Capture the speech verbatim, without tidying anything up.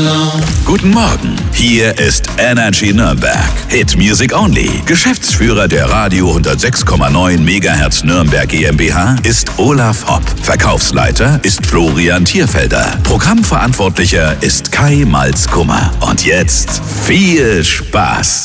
Guten Morgen, hier ist Energy Nürnberg. Hit Music Only. Geschäftsführer der Radio hundertsechs Komma neun Megahertz Nürnberg GmbH ist Olaf Hopp. Verkaufsleiter ist Florian Thierfelder. Programmverantwortlicher ist Kai Malzkummer. Und jetzt viel Spaß.